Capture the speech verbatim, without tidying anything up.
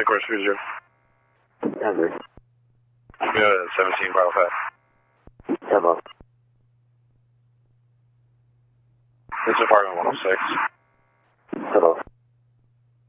Of course, who's your? Henry. Yeah, seventeen, Bravo five. Yeah, boss. It's apartment one oh six. Hello.